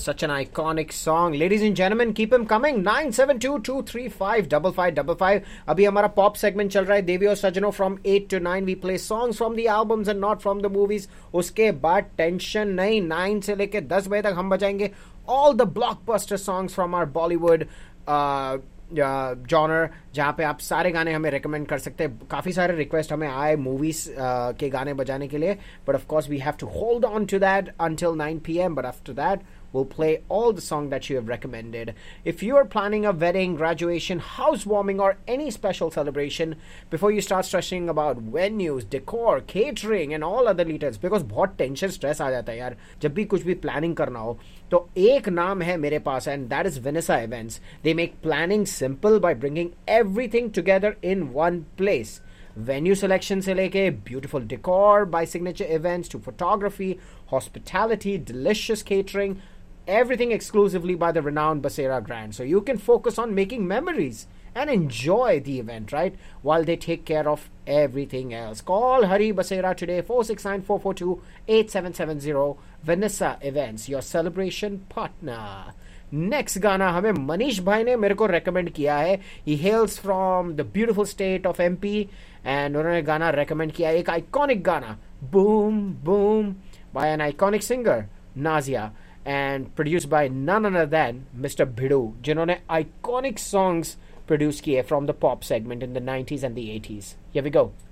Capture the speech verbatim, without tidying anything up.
such an iconic song. Ladies and gentlemen, keep him coming. nine seven two, two three five, five five five five. अभी हमारा pop segment चल रहा है. देवी और सजनों from eight to nine we play songs from the albums and not from the movies. उसके बाद tension नहीं, nine से लेके ten बजे तक हम बजाएंगे all the blockbuster songs from our Bollywood uh, genre, जहाँ पे आप सारे गाने हमें रेकमेंड कर सकते हैं. काफ़ी सारे रिक्वेस्ट हमें आए मूवीज के गाने बजाने के लिए, but of course we have to hold on to that until nine p m. But after that, we'll play all the songs that you have recommended. If you are planning a wedding, graduation, housewarming, or any special celebration, before you start stressing about venues, decor, catering, and all other details, because बहुत tension stress आ जाता है यार जब भी कुछ भी planning करना हो, तो एक नाम है मेरे पास, and that is Vanessa Events. They make planning simple by bringing everything together in one place. Venue selection से लेके beautiful decor by Signature Events to photography, hospitality, delicious catering, everything exclusively by the renowned Basera Grand. So you can focus on making memories and enjoy the event, right? While they take care of everything else. Call Hari Basera today, four six nine, four four two, eight seven seven zero. Vanessa Events, your celebration partner. Next गाना हमें मनीष भाई ने मेरे को recommend किया है. ही हेल्स from the beautiful state of MP and उन्होंने गाना रेकमेंड किया है, एक आइकॉनिक गाना, boom boom bye an iconic singer Nazia and produced by none other than mister भिडू, जिन्होंने आइकॉनिक सॉन्ग्स प्रोड्यूस किए from the pop segment in the nineties and the eighties. Here we go.